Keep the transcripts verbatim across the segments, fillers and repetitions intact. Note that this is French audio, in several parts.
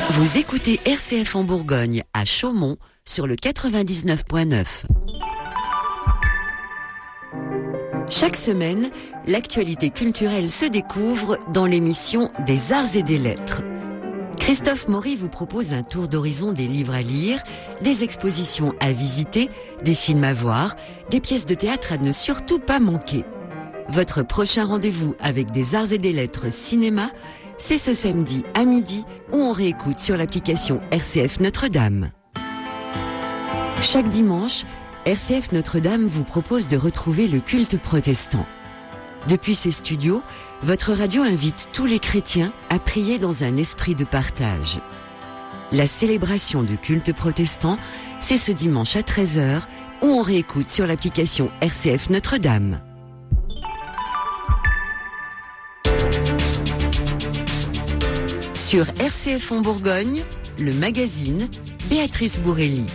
Vous écoutez R C F en Bourgogne, à Chaumont, sur le quatre-vingt-dix-neuf point neuf. Chaque semaine, l'actualité culturelle se découvre dans l'émission des Arts et des Lettres. Christophe Maury vous propose un tour d'horizon des livres à lire, des expositions à visiter, des films à voir, des pièces de théâtre à ne surtout pas manquer. Votre prochain rendez-vous avec des Arts et des Lettres cinéma, c'est ce samedi à midi où on réécoute sur l'application R C F Notre-Dame. Chaque dimanche, R C F Notre-Dame vous propose de retrouver le culte protestant. Depuis ses studios, votre radio invite tous les chrétiens à prier dans un esprit de partage. La célébration du culte protestant, c'est ce dimanche à treize heures où on réécoute sur l'application R C F Notre-Dame. Sur R C F en Bourgogne, le magazine Béatrice Bourrelli.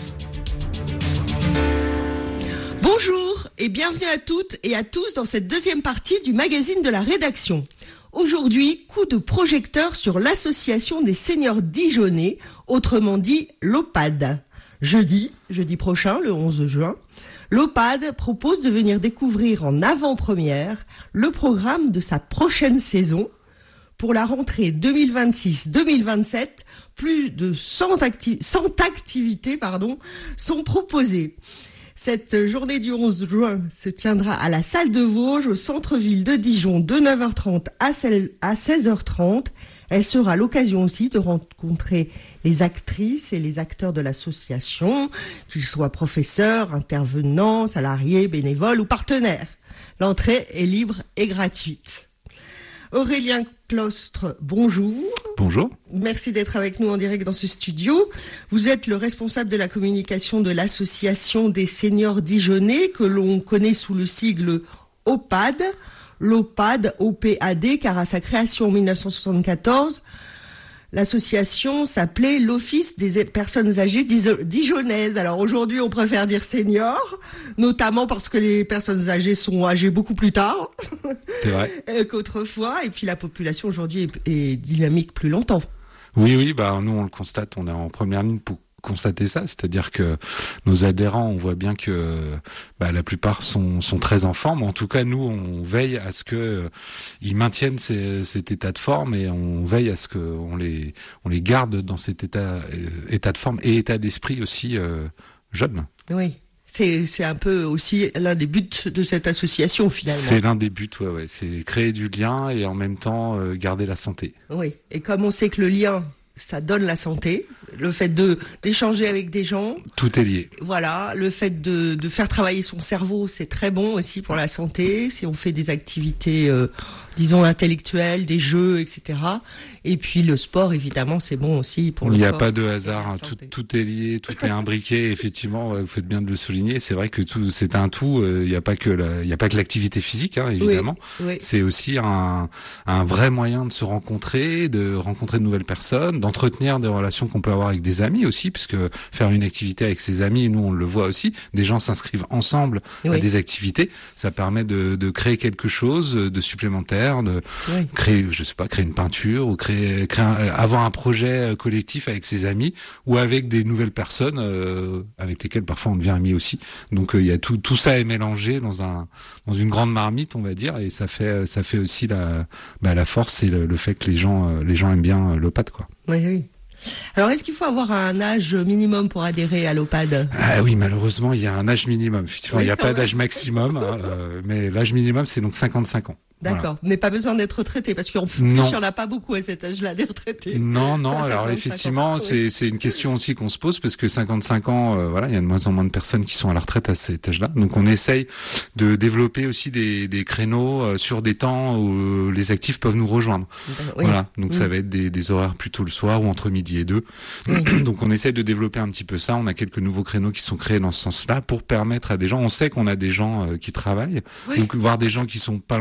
Bonjour et bienvenue à toutes et à tous dans cette deuxième partie du magazine de la rédaction. Aujourd'hui, coup de projecteur sur l'association des seigneurs dijonnais, autrement dit l'O P A D. Jeudi, jeudi prochain, le onze juin, l'O P A D propose de venir découvrir en avant-première le programme de sa prochaine saison. Pour la rentrée deux mille vingt-six deux mille vingt-sept, plus de cent, acti- cent activités pardon, sont proposées. Cette journée du onze juin se tiendra à la salle de Vosges, au centre-ville de Dijon, de neuf heures trente à seize heures trente. Elle sera l'occasion aussi de rencontrer les actrices et les acteurs de l'association, qu'ils soient professeurs, intervenants, salariés, bénévoles ou partenaires. L'entrée est libre et gratuite. Aurélien Clostre, bonjour. Bonjour. Merci d'être avec nous en direct dans ce studio. Vous êtes le responsable de la communication de l'association des seigneurs dijonnais que l'on connaît sous le sigle O P A D. L'O P A D, O P A D, car à sa création en dix-neuf cent soixante-quatorze, l'association s'appelait l'Office des personnes âgées dijonnaises. Alors aujourd'hui, on préfère dire seniors, notamment parce que les personnes âgées sont âgées beaucoup plus tard C'est vrai. qu'autrefois. Et puis la population aujourd'hui est, est dynamique plus longtemps. Oui, oui, bah nous on le constate, on est en première ligne pour constater ça, c'est-à-dire que nos adhérents, on voit bien que bah, la plupart sont, sont très en forme. En tout cas, nous, on veille à ce que euh, ils maintiennent ces, cet état de forme et on veille à ce que on les on les garde dans cet état euh, état de forme et état d'esprit aussi euh, jeune. Oui. C'est, c'est un peu aussi l'un des buts de cette association, finalement. C'est l'un des buts, ouais, ouais. C'est créer du lien et en même temps euh, garder la santé. Oui. Et comme on sait que le lien, ça donne la santé, le fait de d'échanger avec des gens. Tout est lié. Voilà, le fait de, de faire travailler son cerveau, c'est très bon aussi pour la santé. Si on fait des activités, euh, disons intellectuelles, des jeux, et cetera. Et puis le sport, évidemment, c'est bon aussi pour le corps. Il n'y a pas de hasard, hein. tout, tout est lié, tout est imbriqué. Effectivement, vous faites bien de le souligner. C'est vrai que tout, c'est un tout. Il n'y a pas que la, il n'y a pas que l'activité physique, hein, évidemment. Oui, oui. C'est aussi un, un vrai moyen de se rencontrer, de rencontrer de nouvelles personnes, d'entretenir des relations qu'on peut avoir avec des amis aussi, puisque faire une activité avec ses amis, nous on le voit aussi. Des gens s'inscrivent ensemble oui. à des activités. Ça permet de, de créer quelque chose de supplémentaire, de oui. créer, je sais pas, créer une peinture ou créer, créer un, avoir un projet collectif avec ses amis ou avec des nouvelles personnes euh, avec lesquelles parfois on devient ami aussi. Donc il euh, y a tout, tout ça est mélangé dans un, dans une grande marmite, on va dire, et ça fait, ça fait aussi la, bah, la force et le, le fait que les gens, les gens aiment bien l'O P A D, quoi. Oui, oui. Alors, est-ce qu'il faut avoir un âge minimum pour adhérer à l'O P A D ? Ah oui, malheureusement, il y a un âge minimum. Effectivement, oui, il n'y a pas d'âge maximum, hein, euh, mais l'âge minimum, c'est donc cinquante-cinq ans. D'accord, voilà. Mais pas besoin d'être retraité, parce qu'en plus, il n'y en a pas beaucoup à cet âge-là, des retraités. Non, non, alors effectivement, ans, c'est, oui. c'est une question aussi qu'on se pose, parce que cinquante-cinq ans, euh, voilà, il y a de moins en moins de personnes qui sont à la retraite à cet âge-là. Donc on essaye de développer aussi des, des créneaux euh, sur des temps où les actifs peuvent nous rejoindre. Oui. Voilà, donc oui. ça va être des, des horaires plutôt le soir ou entre midi et deux. Oui. Donc on essaye de développer un petit peu ça. On a quelques nouveaux créneaux qui sont créés dans ce sens-là pour permettre à des gens, on sait qu'on a des gens euh, qui travaillent, oui. donc voir des gens qui sont pas loin de la retraite,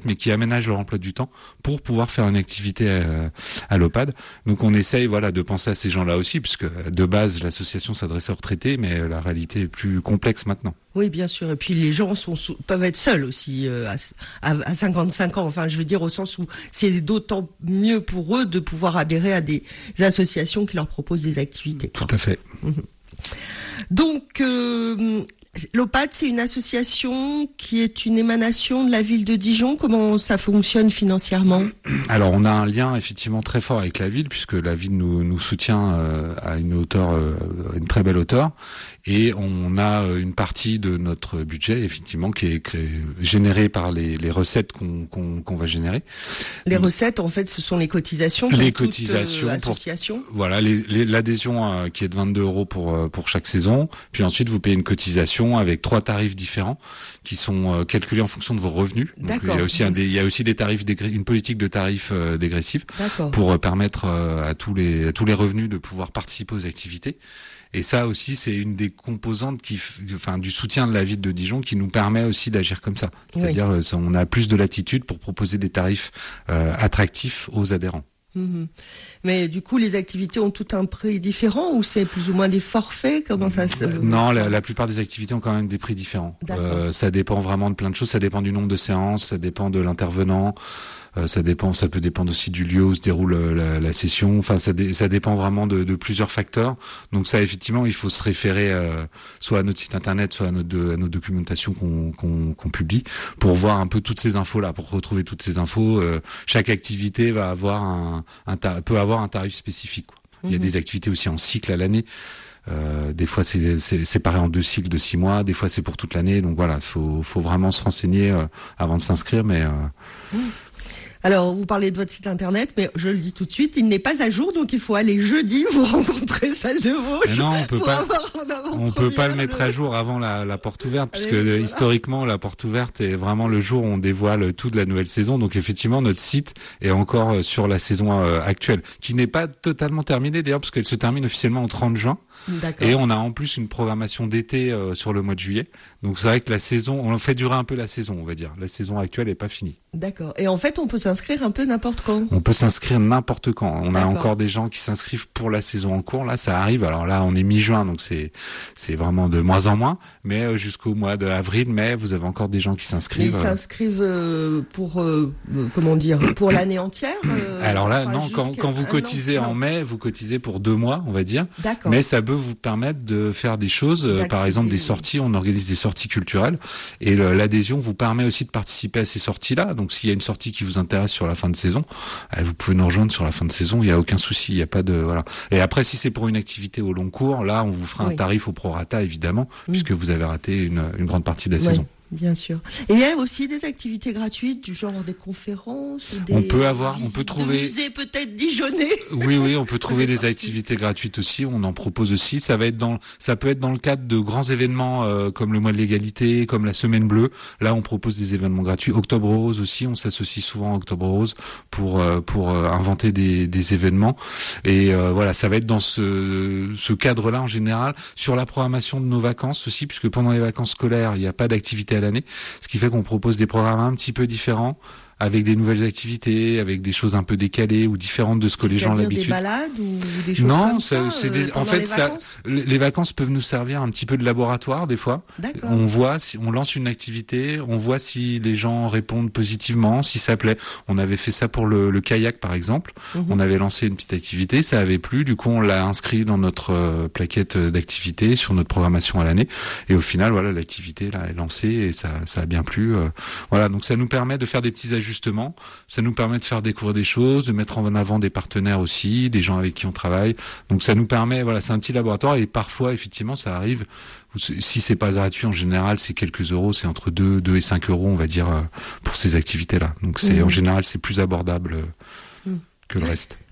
mais qui aménagent leur emploi du temps pour pouvoir faire une activité à, à l'OPAD. Donc on essaye voilà de penser à ces gens-là aussi, puisque de base l'association s'adresse aux retraités, mais la réalité est plus complexe maintenant. Oui, bien sûr. Et puis les gens sont, peuvent être seuls aussi euh, à, à cinquante-cinq ans. Enfin, je veux dire au sens où c'est d'autant mieux pour eux de pouvoir adhérer à des associations qui leur proposent des activités. Tout à fait. Donc, euh, l'OPAD, c'est une association qui est une émanation de la ville de Dijon. Comment ça fonctionne financièrement ? Alors, on a un lien effectivement très fort avec la ville, puisque la ville nous, nous soutient euh, à une hauteur, euh, une très belle hauteur. Et on a une partie de notre budget, effectivement, qui est créé, générée par les, les recettes qu'on, qu'on, qu'on va générer. Les Donc, recettes, en fait, ce sont les cotisations. Les cotisations. Toute, euh, association. Pour, voilà, les, les, l'adhésion euh, qui est de vingt-deux euros pour pour chaque saison. Puis ensuite, vous payez une cotisation avec trois tarifs différents qui sont euh, calculés en fonction de vos revenus. Donc, D'accord. il y a aussi un des, il y a aussi des tarifs dégré, une politique de tarifs euh, dégressifs D'accord. pour euh, permettre euh, à tous les à tous les revenus de pouvoir participer aux activités. Et ça aussi, c'est une des composantes qui, enfin, du soutien de la ville de Dijon qui nous permet aussi d'agir comme ça. C'est-à-dire, oui. on a plus de latitude pour proposer des tarifs euh, attractifs aux adhérents. Mmh. Mais du coup, les activités ont tout un prix différent ou c'est plus ou moins des forfaits ? Comment ça se... Non, la, la plupart des activités ont quand même des prix différents. Euh, ça dépend vraiment de plein de choses. Ça dépend du nombre de séances, ça dépend de l'intervenant. Euh, ça dépend, ça peut dépendre aussi du lieu où se déroule la, la session. Enfin, ça, dé, ça dépend vraiment de, de plusieurs facteurs. Donc ça, effectivement, il faut se référer euh, soit à notre site internet, soit à notre, à notre documentation qu'on, qu'on, qu'on publie pour voir un peu toutes ces infos-là, pour retrouver toutes ces infos. Euh, chaque activité va avoir un, un tar- peut avoir un tarif spécifique, quoi. Mmh. Il y a des activités aussi en cycle à l'année. Euh, des fois c'est, c'est séparé en deux cycles de six mois, des fois c'est pour toute l'année. Donc voilà, faut, faut vraiment se renseigner euh, avant de s'inscrire, mais. Euh, mmh. Alors, vous parlez de votre site internet, mais je le dis tout de suite, il n'est pas à jour, donc il faut aller jeudi vous rencontrer salle de Vosges. Non, on peut pour pas. Avoir on peut pas le mettre à jour avant la, la porte ouverte, puisque Allez, voilà. historiquement la porte ouverte est vraiment le jour où on dévoile toute la nouvelle saison. Donc effectivement, notre site est encore sur la saison euh, actuelle, qui n'est pas totalement terminée d'ailleurs, parce qu'elle se termine officiellement au trente juin. D'accord. Et on a en plus une programmation d'été euh, sur le mois de juillet. Donc c'est vrai que la saison, on fait durer un peu la saison, on va dire. La saison actuelle est pas finie. D'accord. Et en fait, on peut s'inscrire un peu n'importe quand. On peut s'inscrire n'importe quand. On D'accord. a encore des gens qui s'inscrivent pour la saison en cours. Là, ça arrive. Alors là, on est mi-juin, donc c'est c'est vraiment de moins en moins. Mais euh, jusqu'au mois de avril, mai, vous avez encore des gens qui s'inscrivent. Mais ils s'inscrivent euh, pour euh, comment dire pour l'année entière. Euh, Alors là, enfin, non. Quand quand vous cotisez en mai, vous cotisez pour deux mois, on va dire. D'accord. Mais ça peut vous permettre de faire des choses. Euh, par exemple, des sorties. On organise des sorties culturelles. Et le, l'adhésion vous permet aussi de participer à ces sorties-là. Donc s'il y a une sortie qui vous intéresse sur la fin de saison, vous pouvez nous rejoindre sur la fin de saison, il n'y a aucun souci, il n'y a pas de voilà. Et après, si c'est pour une activité au long cours, là, on vous fera oui. un tarif au prorata évidemment, mmh. puisque vous avez raté une, une grande partie de la oui. saison. Bien sûr. Et il y a aussi des activités gratuites du genre des conférences, des on peut avoir, on peut trouver musées peut-être dijonnais. Oui, oui, on peut trouver des activités gratuites aussi. On en propose aussi. Ça va être dans, ça peut être dans le cadre de grands événements euh, comme le mois de l'égalité, comme la Semaine Bleue. Là, on propose des événements gratuits. Octobre Rose aussi, on s'associe souvent à Octobre Rose pour euh, pour euh, inventer des, des événements. Et euh, voilà, ça va être dans ce ce cadre-là en général. Sur la programmation de nos vacances aussi, puisque pendant les vacances scolaires, il n'y a pas d'activité à l'année, ce qui fait qu'on propose des programmes un petit peu différents, avec des nouvelles activités, avec des choses un peu décalées ou différentes de ce que C'est les gens ont l'habitude. Des balades ou des choses non, comme ça, ça, c'est des, euh, en fait, les ça, vacances les vacances peuvent nous servir un petit peu de laboratoire des fois. D'accord. On voit si on lance une activité, on voit si les gens répondent positivement, si ça plaît. On avait fait ça pour le, le kayak par exemple. Mm-hmm. On avait lancé une petite activité, ça avait plu. Du coup, on l'a inscrit dans notre euh, plaquette d'activité sur notre programmation à l'année. Et au final, voilà, l'activité là est lancée et ça, ça a bien plu. Euh, voilà, donc ça nous permet de faire des petits ajustements. Ça nous permet de faire découvrir des choses, de mettre en avant des partenaires aussi, des gens avec qui on travaille. Donc ça nous permet, voilà, c'est un petit laboratoire et parfois effectivement ça arrive. Si c'est pas gratuit en général, c'est quelques euros, c'est entre deux, deux et cinq euros, on va dire, pour ces activités-là. Donc c'est mmh. en général c'est plus abordable mmh. que le reste.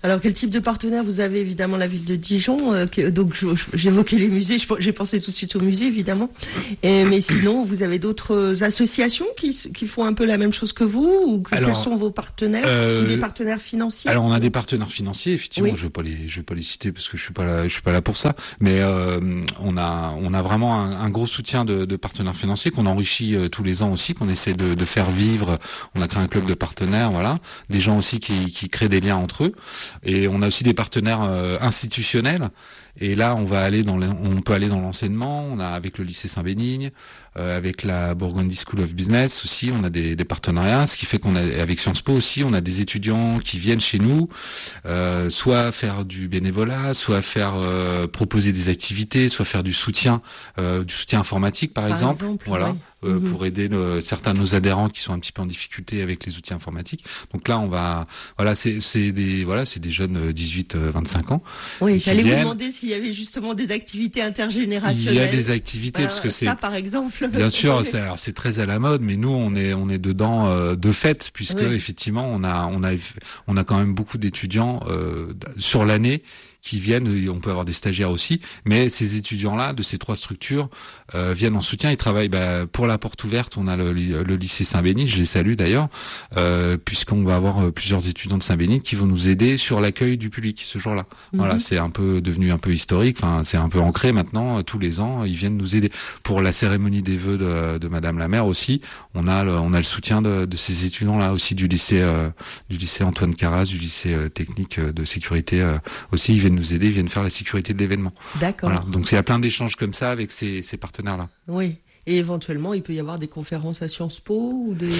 Alors, quel type de partenaire vous avez? Évidemment, la ville de Dijon. Euh, qui, donc, je, j'évoquais les musées. Je, j'ai pensé tout de suite aux musées, évidemment. Et, mais sinon, vous avez d'autres associations qui, qui font un peu la même chose que vous? Ou que, alors, quels sont vos partenaires? euh, ou des partenaires financiers? Alors, on a des partenaires financiers. Effectivement, oui. je vais pas les, je vais pas les citer parce que je suis pas là, je suis pas là pour ça. Mais euh, on a, on a vraiment un, un gros soutien de, de partenaires financiers qu'on enrichit euh, tous les ans aussi, qu'on essaie de, de faire vivre. On a créé un club de partenaires, voilà, des gens aussi qui, qui créent des liens entre eux. Et on a aussi des partenaires euh, institutionnels. Et là, on va aller dans, le, on peut aller dans l'enseignement. On a avec le lycée Saint-Bénigne, euh, avec la Burgundy School of Business aussi, on a des, des partenariats. Ce qui fait qu'on a avec Sciences Po aussi, on a des étudiants qui viennent chez nous, euh, soit faire du bénévolat, soit faire euh, proposer des activités, soit faire du soutien, euh, du soutien informatique par, par exemple, exemple, voilà, oui. euh, mmh. pour aider le, certains de nos adhérents qui sont un petit peu en difficulté avec les outils informatiques. Donc là, on va, voilà, c'est, c'est des, voilà, c'est des jeunes dix-huit vingt-cinq ans. Oui, j'allais vous demander s'il y avait justement des activités intergénérationnelles. Il y a des activités euh, parce que c'est ça, par exemple. Bien sûr, c'est, alors c'est très à la mode, mais nous on est on est dedans euh, de fait, puisque oui. effectivement on a on a on a quand même beaucoup d'étudiants euh, sur l'année qui viennent, on peut avoir des stagiaires aussi, mais ces étudiants-là, de ces trois structures, euh, viennent en soutien. Ils travaillent bah, pour la porte ouverte. On a le, le lycée Saint-Bénigne, je les salue d'ailleurs, euh, puisqu'on va avoir plusieurs étudiants de Saint-Bénigne qui vont nous aider sur l'accueil du public ce jour-là. Mm-hmm. Voilà, c'est un peu devenu un peu historique. Enfin, c'est un peu ancré maintenant. Tous les ans, ils viennent nous aider pour la cérémonie des vœux de, de Madame la Maire aussi. On a le, on a le soutien de, de ces étudiants-là aussi du lycée, euh, du lycée Antoine Carras, du lycée euh, technique de sécurité euh, aussi. Ils viennent nous aider, viennent faire la sécurité de l'événement. D'accord. Voilà. Donc il y a plein d'échanges comme ça avec ces, ces partenaires-là. Oui. Et éventuellement, il peut y avoir des conférences à Sciences Po ou des.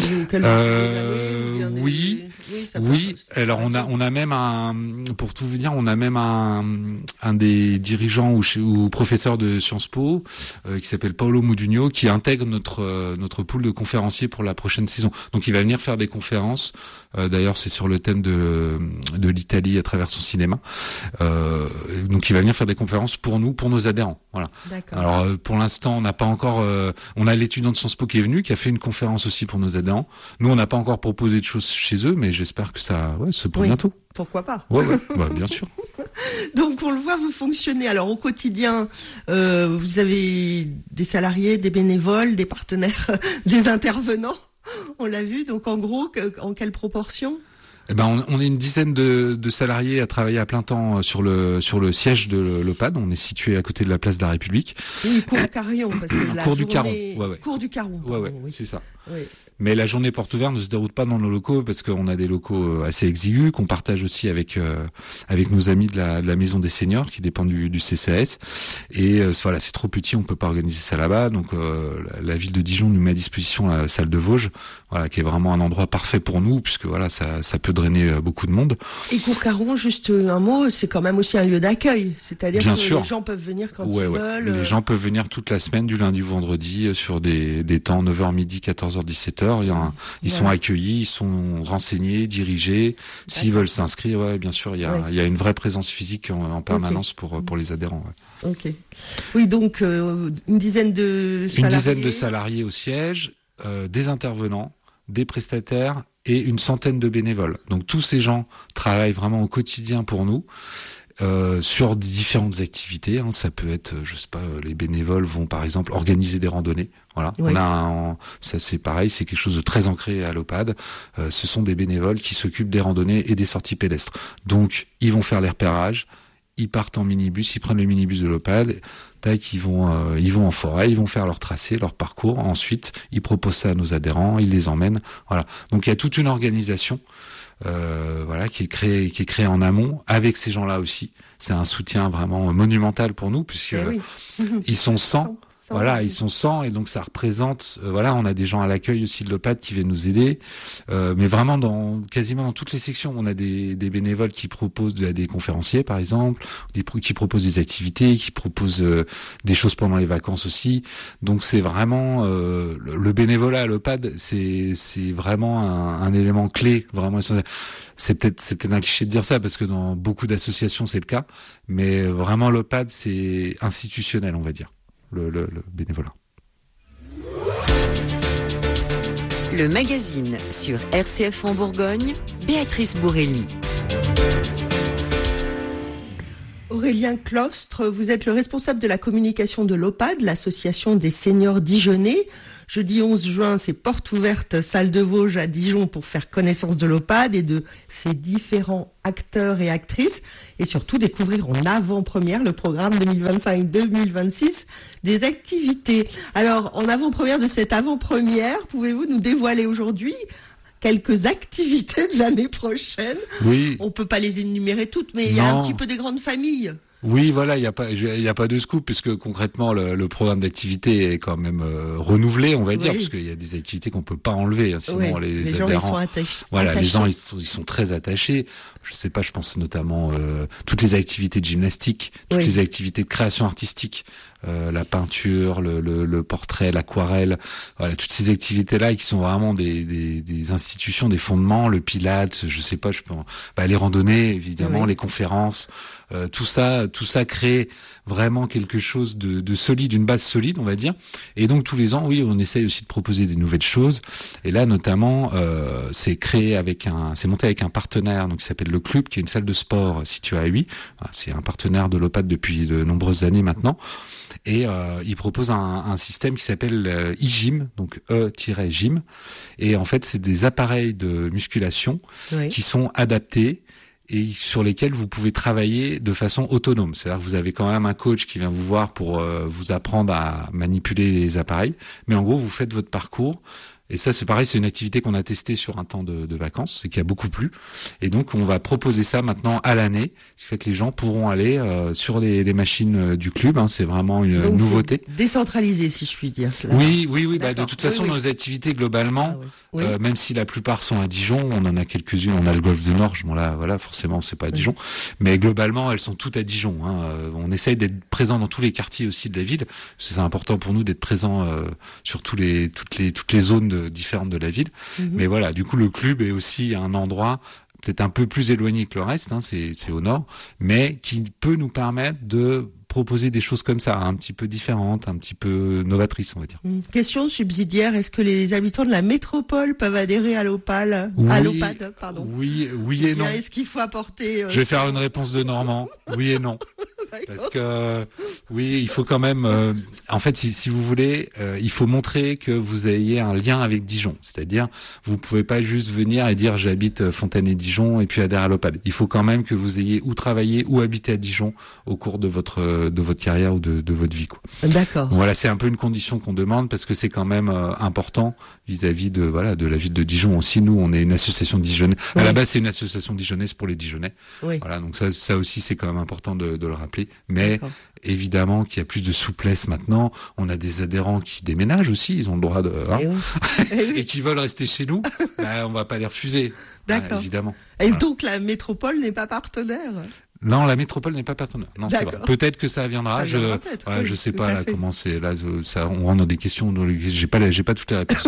Euh, des... Oui, oui. oui. Alors on a, on a même un, pour tout vous dire, on a même un, un des dirigeants ou, ou professeurs de Sciences Po euh, qui s'appelle Paolo Modugno, qui intègre notre euh, notre pool de conférenciers pour la prochaine saison. Donc il va venir faire des conférences. Euh, d'ailleurs, c'est sur le thème de de l'Italie à travers son cinéma. Euh, donc il va venir faire des conférences pour nous, pour nos adhérents. Voilà. D'accord. Alors euh, pour l'instant, on n'a pas encore euh, on a l'étudiant de Sciences Po qui est venu, qui a fait une conférence aussi pour nos adhérents. Nous, on n'a pas encore proposé de choses chez eux, mais j'espère que ça, ouais, c'est pour oui. bientôt. Pourquoi pas? Ouais, ouais, bah, bien sûr. Donc, on le voit, vous fonctionnez. Alors, au quotidien, euh, vous avez des salariés, des bénévoles, des partenaires, des intervenants. On l'a vu. Donc, en gros, en quelle proportion? Eh ben, on, on est une dizaine de, de salariés à travailler à plein temps sur le sur le siège de l'OPAD. On est situé à côté de la place de la République. Oui, cours du Carillon, parce que la cours journée... du Caron. Ouais, ouais. Cours du Caron. Ouais, ouais, oui. c'est ça. Oui. Mais la journée porte ouverte ne se déroule pas dans nos locaux parce qu'on a des locaux assez exigus qu'on partage aussi avec euh, avec nos amis de la, de la maison des seniors qui dépend du, du C C A S. Et euh, voilà, c'est trop petit, on peut pas organiser ça là-bas. Donc euh, la, la ville de Dijon nous met à disposition la salle de Vosges, voilà, qui est vraiment un endroit parfait pour nous puisque voilà, ça ça peut drainer beaucoup de monde. Et Cours-Caron, juste un mot, c'est quand même aussi un lieu d'accueil, c'est-à-dire Bien que sûr. les gens peuvent venir quand ouais, ils ouais. veulent. Les gens peuvent venir toute la semaine, du lundi au vendredi, sur des des temps neuf heures midi, quatorze heures, dix-sept heures. Il y a un, Ils voilà. sont accueillis, ils sont renseignés, dirigés. S'ils veulent s'inscrire, ouais, bien sûr, il y a, ouais. il y a une vraie présence physique en, en permanence okay. pour pour les adhérents. Ouais. Ok. Oui, donc euh, une dizaine de salariés. Une dizaine de salariés au siège, euh, des intervenants, des prestataires et une centaine de bénévoles. Donc tous ces gens travaillent vraiment au quotidien pour nous. Euh, sur différentes activités, hein, ça peut être, je sais pas, les bénévoles vont par exemple organiser des randonnées. Voilà, oui. on a un, ça c'est pareil, c'est quelque chose de très ancré à l'OPAD. Euh, ce sont des bénévoles qui s'occupent des randonnées et des sorties pédestres. Donc ils vont faire les repérages, ils partent en minibus, ils prennent le minibus de l'OPAD, tac, ils vont, euh, ils vont en forêt, ils vont faire leur tracé, leur parcours. Ensuite, ils proposent ça à nos adhérents, ils les emmènent. Voilà, donc il y a toute une organisation. Euh, voilà, qui est créé, qui est créé en amont avec ces gens-là aussi. C'est un soutien vraiment monumental pour nous puisque oui. ils sont cent. Voilà, ils sont cent et donc ça représente. Euh, voilà, on a des gens à l'accueil aussi de l'OPAD qui viennent nous aider, euh, mais vraiment dans quasiment dans toutes les sections, on a des, des bénévoles qui proposent de, des conférenciers par exemple, des qui proposent des activités, qui proposent euh, des choses pendant les vacances aussi. Donc c'est vraiment euh, le, le bénévolat à l'OPAD, c'est c'est vraiment un, un élément clé, vraiment. C'est peut-être c'est peut-être un cliché de dire ça parce que dans beaucoup d'associations c'est le cas, mais vraiment l'OPAD c'est institutionnel, on va dire. Le, le, le bénévolat. Le magazine sur R C F en Bourgogne, Béatrice Bourrelli. Aurélien Clostre, vous êtes le responsable de la communication de l'O P A D, l'association des seniors dijonnais. Jeudi onze juin, c'est porte ouverte, salle de Vosges à Dijon pour faire connaissance de l'O P A D et de ses différents acteurs et actrices et surtout découvrir en avant-première le programme deux mille vingt-cinq deux mille vingt-six des activités. Alors, en avant-première de cette avant-première, pouvez-vous nous dévoiler aujourd'hui quelques activités de l'année prochaine? Oui. On peut pas les énumérer toutes, mais il y a un petit peu des grandes familles. Oui, voilà, il y a pas, il y a pas de scoop puisque concrètement le, le programme d'activité est quand même euh, renouvelé, on va dire, oui. Parce qu'il y a des activités qu'on peut pas enlever, hein, sinon oui, les, les adhérents, gens, ils sont attachés. Voilà, attachés. les gens ils sont, ils sont très attachés. Je sais pas, je pense notamment euh, toutes les activités de gymnastique, toutes oui. les activités de création artistique. Euh, la peinture, le, le, le portrait, l'aquarelle, voilà, toutes ces activités-là qui sont vraiment des, des, des institutions, des fondements, le pilates, je sais pas, je peux, bah, les randonnées, évidemment, oui. les conférences, euh, tout ça, tout ça crée vraiment quelque chose de, de solide, une base solide, on va dire. Et donc tous les ans, oui, on essaye aussi de proposer des nouvelles choses. Et là, notamment, euh, c'est créé avec un, c'est monté avec un partenaire, donc qui s'appelle le Club, qui est une salle de sport située à Huy. C'est un partenaire de l'O P A D depuis de nombreuses années maintenant. Et euh, il propose un, un système qui s'appelle euh, e-gym, donc E-gym. Et en fait, c'est des appareils de musculation oui. qui sont adaptés et sur lesquels vous pouvez travailler de façon autonome. C'est-à-dire que vous avez quand même un coach qui vient vous voir pour euh, vous apprendre à manipuler les appareils. Mais en gros, vous faites votre parcours. Et ça, c'est pareil, c'est une activité qu'on a testée sur un temps de, de vacances et qui a beaucoup plu. Et donc, on va proposer ça maintenant à l'année, ce qui fait que les gens pourront aller euh, sur les, les machines du club. Hein, c'est vraiment une donc nouveauté. Décentralisé, si je puis dire. Cela. Oui, oui, oui. Bah, de toute façon, oui, oui. nos activités globalement, ah, oui. euh, oui. même si la plupart sont à Dijon, on en a quelques-unes. On a le golfe de Norge. Bon là, voilà, forcément, c'est pas à Dijon, oui. mais globalement, elles sont toutes à Dijon. Hein. On essaye d'être présent dans tous les quartiers aussi de la ville. C'est important pour nous d'être présent euh, sur tous les, toutes les, toutes les zones de différentes de la ville, mmh. mais voilà, du coup le club est aussi un endroit peut-être un peu plus éloigné que le reste, hein, c'est, c'est au nord, mais qui peut nous permettre de proposer des choses comme ça, un petit peu différentes, un petit peu novatrices, on va dire. Mmh. Question subsidiaire, est-ce que les habitants de la métropole peuvent adhérer à l'O P A D, oui, à l'O P A D, pardon. Oui, oui et non. Est-ce qu'il faut apporter euh, Je vais faire une réponse de Normand. Oui et non. Parce que oui, il faut quand même. Euh, en fait, si, si vous voulez, euh, il faut montrer que vous ayez un lien avec Dijon. C'est-à-dire, vous pouvez pas juste venir et dire j'habite Fontaine-et-Dijon et puis adhérer à l'O P A D. Il faut quand même que vous ayez ou travaillé ou habité à Dijon au cours de votre de votre carrière ou de, de votre vie, quoi. D'accord. Donc, voilà, c'est un peu une condition qu'on demande parce que c'est quand même euh, important vis-à-vis de voilà de la ville de Dijon aussi. Nous, on est une association dijonnais. Oui. À la base, c'est une association dijonnaise pour les Dijonnais. Oui. Voilà, donc ça, ça aussi, c'est quand même important de, de le rappeler. Mais d'accord. Évidemment qu'il y a plus de souplesse maintenant. On a des adhérents qui déménagent aussi, ils ont le droit de hein, et, oui. et qui veulent rester chez nous. Bah, on va pas les refuser. D'accord. Hein, évidemment. Et voilà. Donc la métropole n'est pas partenaire. Non, la métropole n'est pas partenaire. Non, c'est vrai. Peut-être que ça viendra. Ça viendra je, voilà, oui, je sais pas là fait. Comment c'est. Là, ça, on rentre dans des questions dans lesquelles j'ai pas, j'ai pas toutes les réponses.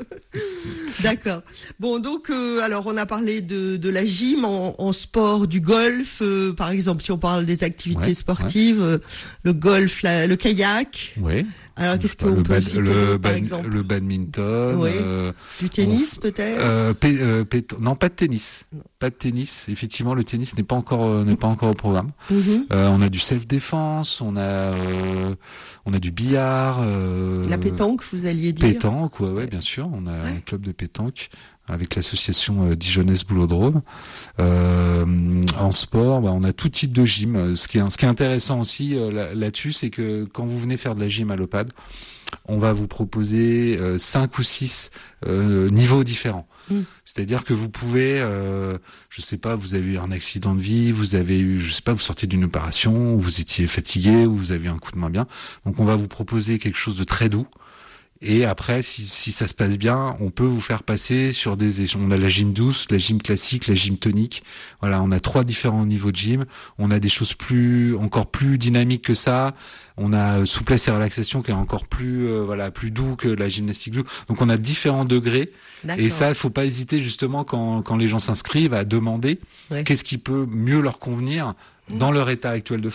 D'accord. Bon, donc, euh, alors, on a parlé de, de la gym en, en sport, du golf, euh, par exemple, si on parle des activités ouais, sportives, ouais. Euh, le golf, la, le kayak. Oui. Alors, qu'est-ce qu'on peut bad, citer le, par bad, exemple le badminton. Oui. Euh, du tennis, on, peut-être euh, p- euh, p- Non, pas de tennis. Non. Pas de tennis. Effectivement, le tennis n'est pas encore euh, n'est pas encore au programme. Mm-hmm. Euh, on a du self-défense, on a euh, on a du billard. Euh, La pétanque, vous alliez dire. Pétanque, ouais, ouais, bien sûr. On a ouais. un club de pétanque avec l'association euh, Dijonnaise Boulodrome. Euh, en sport, bah, on a tout type de gym. Ce qui est, ce qui est intéressant aussi euh, là, là-dessus, c'est que quand vous venez faire de la gym à l'O P A D, on va vous proposer euh, cinq ou six euh, niveaux différents. Mmh. C'est-à-dire que vous pouvez, euh, je sais pas, vous avez eu un accident de vie, vous avez eu, je sais pas, vous sortez d'une opération, ou vous étiez fatigué, ou vous avez eu un coup de main bien. Donc on va vous proposer quelque chose de très doux. Et après, si, si ça se passe bien, on peut vous faire passer sur des échelons. On a la gym douce, la gym classique, la gym tonique. Voilà, on a trois différents niveaux de gym. On a des choses plus, encore plus dynamiques que ça. On a souplesse et relaxation qui est encore plus, euh, voilà, plus doux que la gymnastique douce. Donc on a différents degrés. D'accord. Et ça, il faut pas hésiter justement quand, quand les gens s'inscrivent à demander ouais. qu'est-ce qui peut mieux leur convenir dans leur état actuel de forme.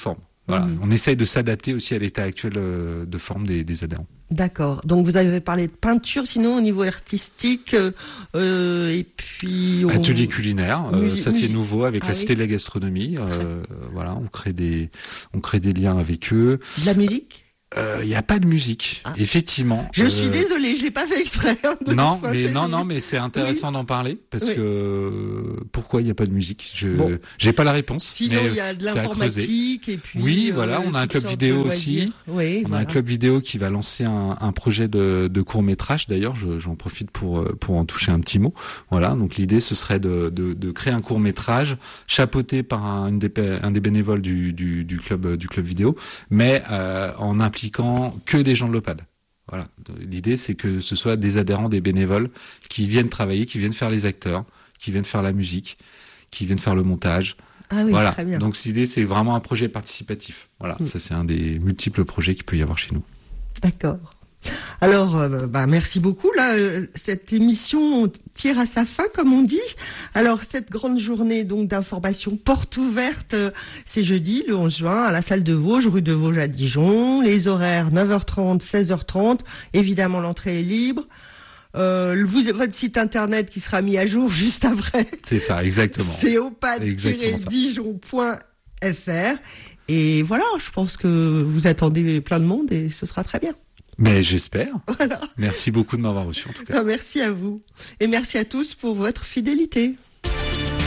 Voilà, Mmh. on essaye de s'adapter aussi à l'état actuel euh, de forme des, des adhérents. D'accord. Donc vous avez parlé de peinture, sinon au niveau artistique, euh, et puis on... Atelier culinaire, euh, Mu- ça c'est musique. nouveau avec Ah la oui. Cité de la Gastronomie. Euh, voilà, on crée des, on crée des liens avec eux. de la musique. Il euh, y a pas de musique, Ah. effectivement. Je Euh, suis désolée, je l'ai pas fait exprès. hein, de Non, pointer mais non, les- non, mais c'est intéressant d'en parler parce Oui. que euh, pourquoi il n'y a pas de musique Je Bon. j'ai pas la réponse. Sinon, mais il y a de c'est à creuser. l'informatique et puis. Oui, voilà, on a un toutes club sortes vidéo de aussi. loisirs. Oui, On voilà. a un club vidéo qui va lancer un, un projet de, de court métrage. D'ailleurs, je- j'en profite pour euh, pour en toucher un petit mot. Voilà, donc l'idée ce serait de, de, de créer un court métrage chapeauté par un, une des, un des bénévoles du, du, du club du club vidéo, mais euh, en impliquant que des gens de l'Opad. Voilà, l'idée c'est que ce soit des adhérents, des bénévoles qui viennent travailler, qui viennent faire les acteurs, qui viennent faire la musique, qui viennent faire le montage. Ah oui, Voilà. très bien. Donc l'idée c'est vraiment un projet participatif. Voilà, Mm. ça c'est un des multiples projets qu'il peut y avoir chez nous. D'accord. Alors, euh, bah, merci beaucoup. Là, euh, cette émission tire à sa fin, comme on dit. Alors, cette grande journée donc d'information porte ouverte, euh, c'est jeudi, le onze juin, à la salle de Vosges, rue de Vosges à Dijon. Les horaires neuf heures trente, seize heures trente. Évidemment, l'entrée est libre. Euh, vous, votre site internet qui sera mis à jour juste après. C'est ça, exactement. C'est opad Exactement ça. dijon point f r. Et voilà, je pense que vous attendez plein de monde et ce sera très bien. Mais j'espère. Voilà. Merci beaucoup de m'avoir reçu en tout cas. Merci à vous. Et merci à tous pour votre fidélité.